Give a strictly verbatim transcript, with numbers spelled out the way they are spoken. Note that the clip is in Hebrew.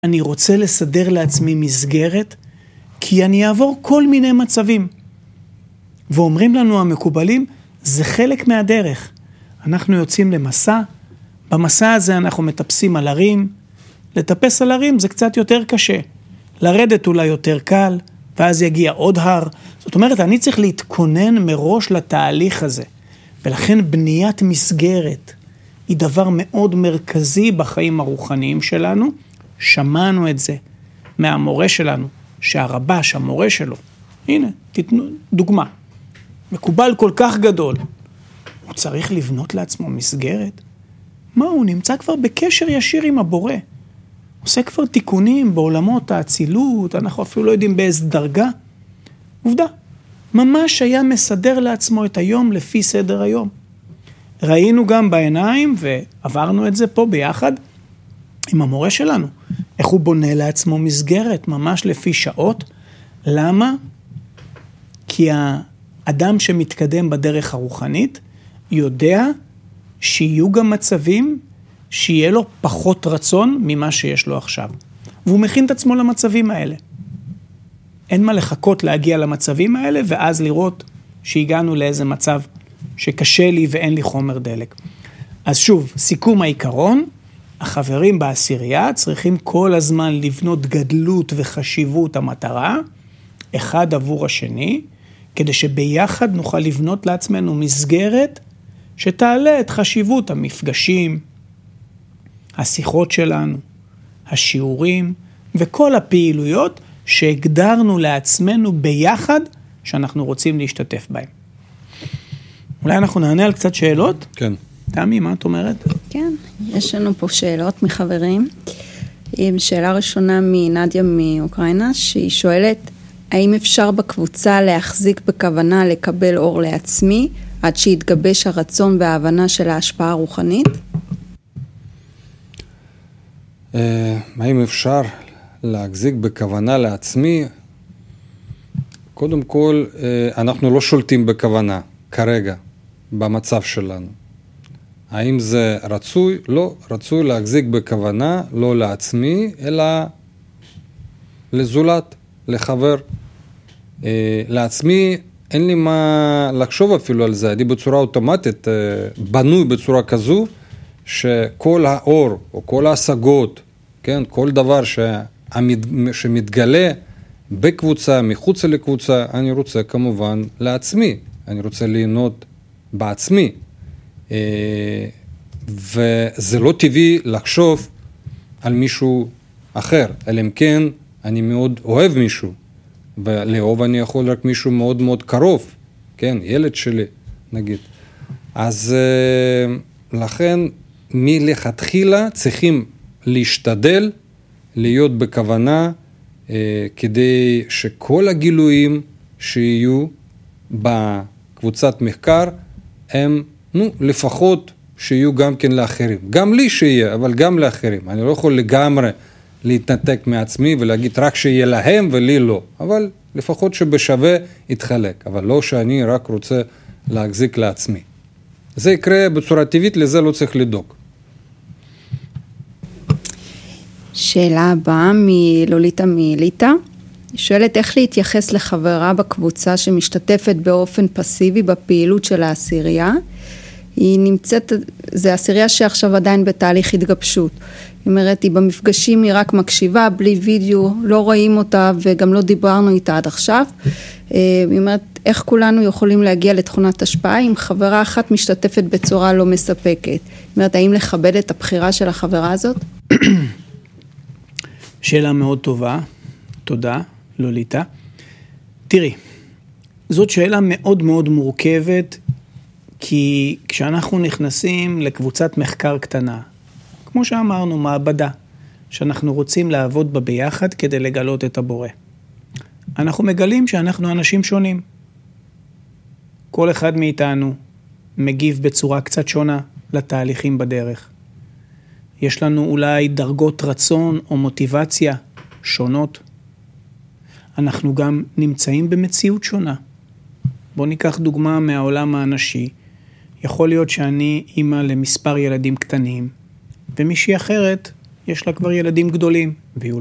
אני רוצה לסדר לעצמי מסגרת, כי אני אעבור כל מיני מצבים. ואומרים לנו המקובלים, זה חלק מהדרך. אנחנו יוצאים למסע, במסע הזה אנחנו מטפסים על הרים, לטפס על הרים זה קצת יותר קשה, לרדת אולי יותר קל, ואז יגיע עוד הר. זאת אומרת, אני צריך להתכונן מראש לתהליך הזה, ולכן בניית מסגרת היא דבר מאוד מרכזי בחיים הרוחניים שלנו. שמענו את זה מהמורה שלנו, שהרבש, המורה שלו, הנה, תתנו דוגמה, מקובל כל כך גדול, הוא צריך לבנות לעצמו מסגרת? מה, הוא נמצא כבר בקשר ישיר עם הבורא, עושה כבר תיקונים בעולמות האצילות, אנחנו אפילו לא יודעים באיזה דרגה. עובדה, ממש היה מסדר לעצמו את היום לפי סדר היום. ראינו גם בעיניים, ועברנו את זה פה ביחד, עם המורה שלנו, איך הוא בונה לעצמו מסגרת, ממש לפי שעות. למה? כי האדם שמתקדם בדרך הרוחנית, יודע שיהיו גם מצבים, שיהיה לו פחות רצון ממה שיש לו עכשיו. והוא מכין את עצמו למצבים האלה. אין מה לחכות להגיע למצבים האלה, ואז לראות שהגענו לאיזה מצב שקשה לי ואין לי חומר דלק. אז שוב, סיכום העיקרון, החברים בעשירייה צריכים כל הזמן לבנות גדלות וחשיבות המטרה, אחד עבור השני, כדי שביחד נוכל לבנות לעצמנו מסגרת שתעלה את חשיבות המפגשים, השיחות שלנו, השיעורים וכל הפעילויות שהגדרנו לעצמנו ביחד שאנחנו רוצים להשתתף בהם. אולי אנחנו נענה על קצת שאלות? כן. תמי, מה את אומרת? כן, יש לנו פה שאלות מחברים. שאלה ראשונה מנדיה מאוקראינה, שהיא שואלת, האם אפשר בקבוצה להחזיק בכוונה לקבל אור לעצמי, עד שיתגבש הרצון וההבנה של ההשפעה הרוחנית? האם אפשר להחזיק בכוונה לעצמי? קודם כל, אנחנו לא שולטים בכוונה, כרגע, במצב שלנו. האם זה רצוי? לא, רצוי להחזיק בכוונה, לא לעצמי, אלא לזולת, לחבר. לעצמי אין לי מה לחשוב אפילו על זה, אני בצורה אוטומטית בנוי בצורה כזו, שכל האור או כל ההשגות, כן, כל דבר שמתגלה בקבוצה, מחוץ לקבוצה, אני רוצה כמובן לעצמי, אני רוצה ליהנות בעצמי. וזה לא טבעי לחשוב על מישהו אחר, אלא אם כן אני מאוד אוהב מישהו, ולאהוב אני יכול רק מישהו מאוד מאוד קרוב, כן, ילד שלי נגיד. אז לכן מלכתחילה צריכים להשתדל להיות בכוונה, כדי שכל הגילויים שיהיו בקבוצת מחקר הם נו, לפחות שיהיו גם כן לאחרים. גם לי שיהיה, אבל גם לאחרים. אני לא יכול לגמרי להתנתק מעצמי ולהגיד רק שיהיה להם ולי לא. אבל לפחות שבשווה יתחלק. אבל לא שאני רק רוצה להחזיק לעצמי. זה יקרה בצורה טבעית, לזה לא צריך לדאוג. שאלה הבאה מלוליטה מליטה. היא שואלת איך להתייחס לחברה בקבוצה שמשתתפת באופן פסיבי בפעילות של העשירייה. היא נמצאת, זה עשירייה שעכשיו עדיין בתהליך התגבשות. היא אומרת, היא במפגשים, היא רק מקשיבה, בלי וידאו, לא רואים אותה וגם לא דיברנו איתה עד עכשיו. היא אומרת, איך כולנו יכולים להגיע לתכונת השפעה אם חברה אחת משתתפת בצורה לא מספקת? היא אומרת, האם לכבד את הבחירה של החברה הזאת? שאלה מאוד טובה, תודה, לוליטה. תראי, זאת שאלה מאוד מאוד מורכבת, כי כשאנחנו נכנסים לקבוצת מחקר קטנה, כמו שאמרנו, מעבדה, שאנחנו רוצים לעבוד בה ביחד כדי לגלות את הבורא. אנחנו מגלים שאנחנו אנשים שונים. כל אחד מאיתנו מגיב בצורה קצת שונה לתהליכים בדרך. יש לנו אולי דרגות רצון או מוטיבציה שונות. אנחנו גם נמצאים במציאות שונה. בואו ניקח דוגמה מהעולם האנשי. יכול להיות שאני אימא למספר ילדים קטנים, ומישהי אחרת יש לה כבר ילדים גדולים, והיא